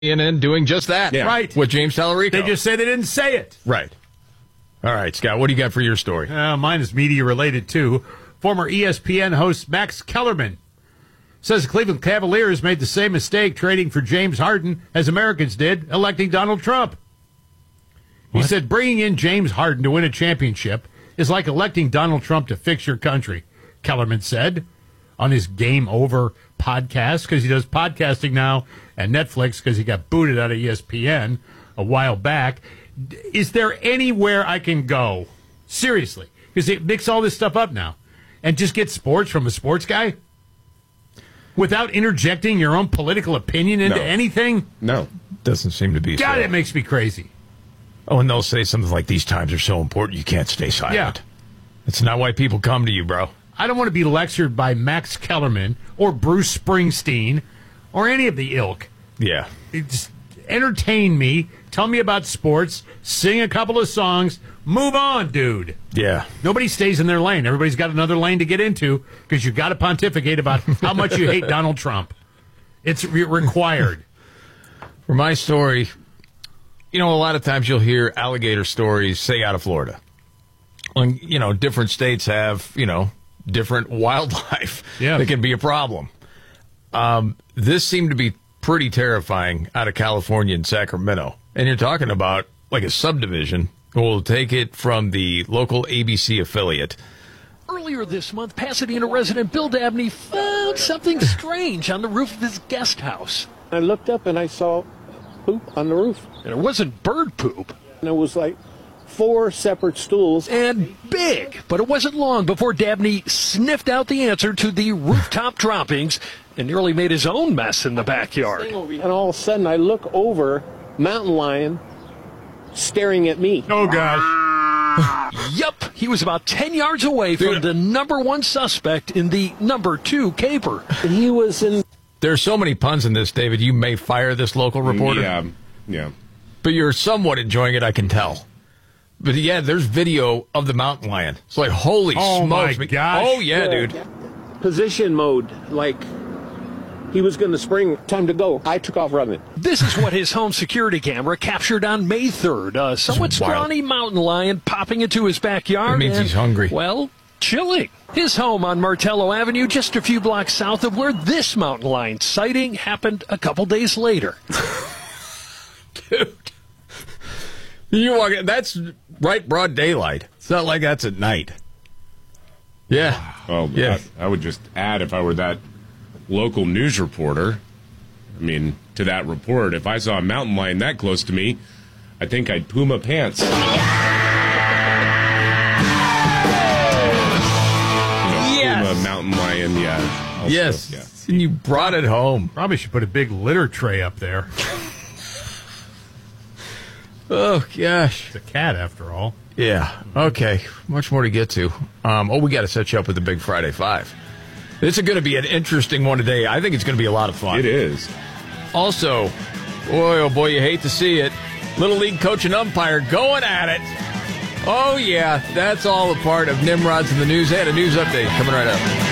CNN doing just that. Yeah. Right. With James Tallarico. They just say they didn't say it. Right. All right, Scott, what do you got for your story? Mine is media-related, too. Former ESPN host Max Kellerman says the Cleveland Cavaliers made the same mistake trading for James Harden as Americans did electing Donald Trump. He said bringing in James Harden to win a championship is like electing Donald Trump to fix your country, Kellerman said on his Game Over podcast, because he does podcasting now and Netflix because he got booted out of ESPN a while back. Is there anywhere I can go, seriously, because they mix all this stuff up now, and just get sports from a sports guy without interjecting your own political opinion into anything? No. Doesn't seem to be God, so. it makes me crazy. Oh, and they'll say something like, these times are so important, you can't stay silent. Yeah. That's not why people come to you, bro. I don't want to be lectured by Max Kellerman or Bruce Springsteen or any of the ilk. Yeah. Just entertain me, tell me about sports, sing a couple of songs, move on, dude. Yeah. Nobody stays in their lane. Everybody's got another lane to get into because you've got to pontificate about how much you hate Donald Trump. It's required. For my story, a lot of times you'll hear alligator stories, say, out of Florida. When, different states have, different wildlife that can be a problem. This seemed to be pretty terrifying out of California and Sacramento. And you're talking about like a subdivision. We'll take it from the local ABC affiliate. Earlier this month, Pasadena resident Bill Dabney found something strange on the roof of his guest house. I looked up and I saw poop on the roof. And it wasn't bird poop. And it was like 4 separate stools. And big. But it wasn't long before Dabney sniffed out the answer to the rooftop droppings and nearly made his own mess in the backyard. And all of a sudden I look over, mountain lion staring at me. Oh, gosh. Yup, he was about 10 yards away from the number 1 suspect in the number 2 caper. He was in... There's so many puns in this, David, you may fire this local reporter. Yeah. But you're somewhat enjoying it, I can tell. But yeah, there's video of the mountain lion. It's like, holy smokes. My gosh. Oh, yeah, dude. Position mode, like he was going to spring. Time to go. I took off running. This is what his home security camera captured on May 3rd. A somewhat scrawny mountain lion popping into his backyard. That means he's hungry. Well, chilling. His home on Martello Avenue, just a few blocks south of where this mountain lion sighting happened a couple days later. Dude. You walk in, that's right broad daylight. It's not like that's at night. Yeah. Well, yeah. I would just add, if I were that local news reporter, to that report, if I saw a mountain lion that close to me, I think I'd poo my pants. Puma, mountain lion, yeah. Yes. Yeah. And you brought it home. Probably should put a big litter tray up there. Oh, gosh. It's a cat, after all. Yeah. Okay. Much more to get to. We got to set you up with the Big Friday 5. This is going to be an interesting one today. I think it's going to be a lot of fun. It is. Also, oh boy, you hate to see it. Little League coach and umpire going at it. Oh, yeah. That's all a part of Nimrod's in the News. And a news update coming right up.